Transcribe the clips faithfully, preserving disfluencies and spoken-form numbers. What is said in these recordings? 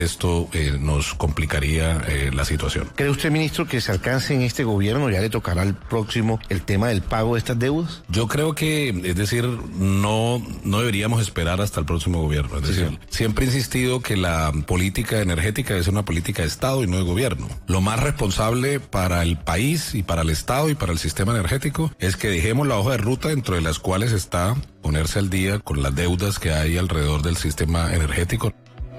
esto eh, nos complicaría eh, la situación. ¿Cree usted, ministro, que se alcance en este gobierno, ya le tocará al próximo el tema del pago de estas deudas? Yo creo que, es decir, no, no deberíamos esperar hasta el próximo gobierno. Es decir, sí, sí. Siempre he insistido que la política energética es una política de Estado y no de gobierno. Lo más responsable para el país y para el Estado y para el sistema energético es que dejemos la hoja de ruta dentro de las cuales está ponerse al día con las deudas que hay alrededor del sistema energético.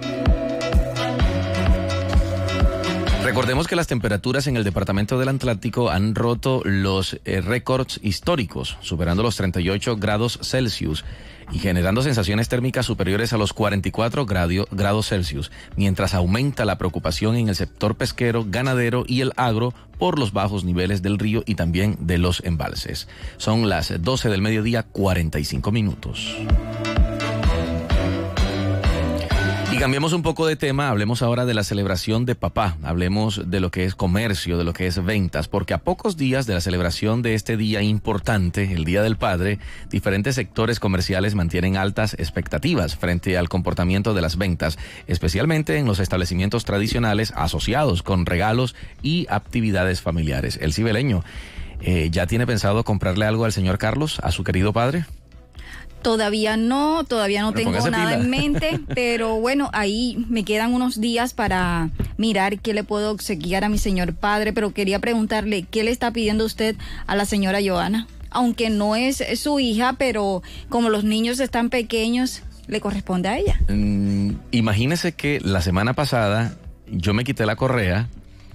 Recordemos que las temperaturas en el departamento del Atlántico han roto los eh, récords históricos, superando los treinta y ocho grados Celsius y generando sensaciones térmicas superiores a los cuarenta y cuatro grados Celsius, mientras aumenta la preocupación en el sector pesquero, ganadero y el agro por los bajos niveles del río y también de los embalses. Son las doce del mediodía, cuarenta y cinco minutos. Y cambiemos un poco de tema, hablemos ahora de la celebración de papá, hablemos de lo que es comercio, de lo que es ventas, porque a pocos días de la celebración de este día importante, el Día del Padre, diferentes sectores comerciales mantienen altas expectativas frente al comportamiento de las ventas, especialmente en los establecimientos tradicionales asociados con regalos y actividades familiares. El Cibeleño, eh, ¿ya tiene pensado comprarle algo al señor Carlos, a su querido padre? Todavía no, todavía no Pero tengo nada pila. en mente, pero bueno, ahí me quedan unos días para mirar qué le puedo obsequiar a mi señor padre, pero quería preguntarle, ¿qué le está pidiendo usted a la señora Joana? Aunque no es su hija, pero como los niños están pequeños, le corresponde a ella. Mm, imagínese que la semana pasada yo me quité la correa.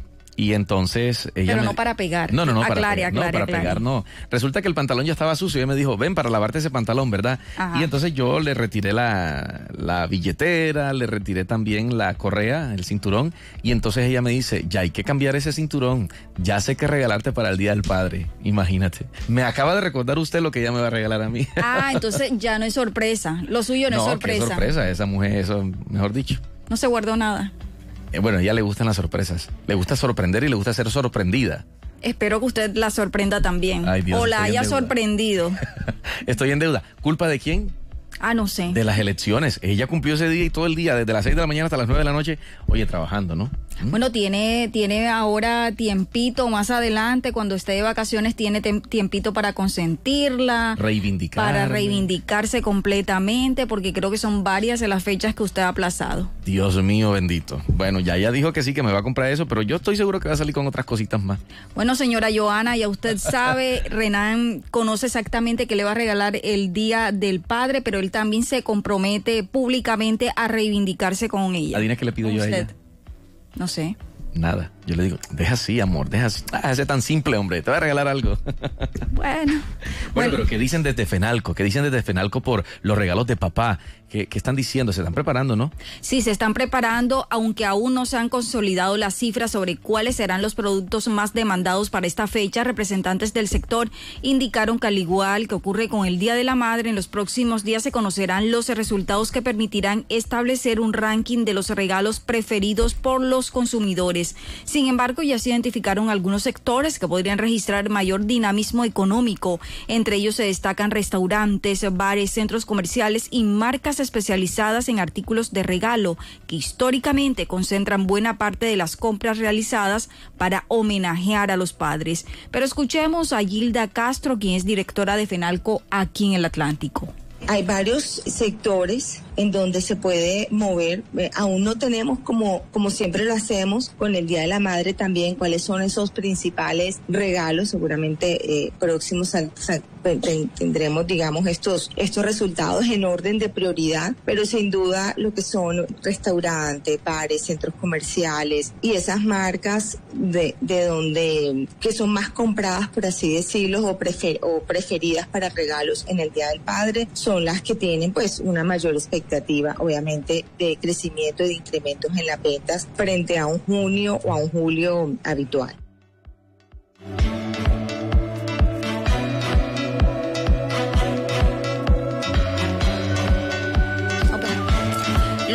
Y entonces ella Pero me... no para pegar. No, no, no, aclare, para, pegar, aclare, no, para aclare. pegar, no. Resulta que el pantalón ya estaba sucio y ella me dijo, ven para lavarte ese pantalón, ¿verdad? Ajá. Y entonces yo le retiré la, la billetera, le retiré también la correa, el cinturón, y entonces ella me dice, ya hay que cambiar ese cinturón, ya sé qué regalarte para el Día del Padre, imagínate. Me acaba de recordar usted lo que ella me va a regalar a mí. Ah, entonces ya no es sorpresa, lo suyo no, no es sorpresa. qué sorpresa, esa mujer, eso, mejor dicho. No se guardó nada. Eh, bueno, a ella le gustan las sorpresas, le gusta sorprender y le gusta ser sorprendida. Espero que usted la sorprenda también. Ay, Dios, o la estoy en haya deuda. sorprendido. Estoy en deuda. ¿Culpa de quién? Ah, no sé. De las elecciones. Ella cumplió ese día y todo el día, desde las seis de la mañana hasta las nueve de la noche, oye, trabajando, ¿no? ¿Mm? Bueno, tiene, tiene ahora tiempito más adelante, cuando esté de vacaciones, tiene tem- tiempito para consentirla. Reivindicar. Para reivindicarse completamente, porque creo que son varias de las fechas que usted ha aplazado. Dios mío bendito. Bueno, ya ella dijo que sí, que me va a comprar eso, pero yo estoy seguro que va a salir con otras cositas más. Bueno, señora Joana, ya usted sabe, Renan conoce exactamente qué le va a regalar el Día del Padre, pero él también se compromete públicamente a reivindicarse con ella. ¿Adivina qué le pido yo a Usted. ella? No sé. Nada. Yo le digo, deja así, amor, deja así. Ah, ese tan simple, hombre, te voy a regalar algo. Bueno. Bueno, Bueno. pero ¿qué dicen desde Fenalco? ¿Qué dicen desde Fenalco por los regalos de papá? ¿Qué, qué están diciendo? ¿Se están preparando, no? Sí, se están preparando, aunque aún no se han consolidado las cifras sobre cuáles serán los productos más demandados para esta fecha. Representantes del sector indicaron que, al igual que ocurre con el Día de la Madre, en los próximos días se conocerán los resultados que permitirán establecer un ranking de los regalos preferidos por los consumidores. Sin embargo, ya se identificaron algunos sectores que podrían registrar mayor dinamismo económico. Entre ellos se destacan restaurantes, bares, centros comerciales y marcas especializadas en artículos de regalo, que históricamente concentran buena parte de las compras realizadas para homenajear a los padres. Pero escuchemos a Gilda Castro, quien es directora de Fenalco aquí en el Atlántico. Hay varios sectores en donde se puede mover. Eh, aún no tenemos, como, como siempre lo hacemos con el Día de la Madre también, cuáles son esos principales regalos. Seguramente eh, próximos al, al, tendremos, digamos, estos, estos resultados en orden de prioridad, pero sin duda lo que son restaurantes, bares, centros comerciales y esas marcas de, de donde, que son más compradas, por así decirlo, o, prefer, o preferidas para regalos en el Día del Padre, son las que tienen pues una mayor expectativa, obviamente, de crecimiento y de incrementos en las ventas frente a un junio o a un julio habitual.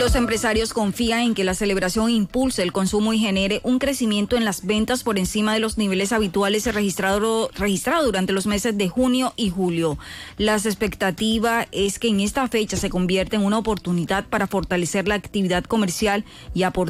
Los empresarios confían en que la celebración impulse el consumo y genere un crecimiento en las ventas por encima de los niveles habituales registrado, registrado durante los meses de junio y julio. La expectativa es que en esta fecha se convierta en una oportunidad para fortalecer la actividad comercial y aportar